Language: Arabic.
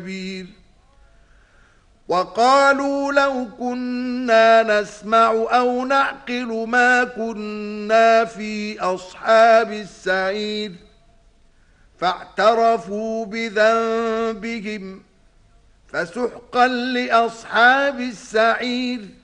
كبير وقالوا لو كنا نسمع أو نعقل ما كنا في أصحاب السعير فاعترفوا بذنبهم فسحقا لأصحاب السعير.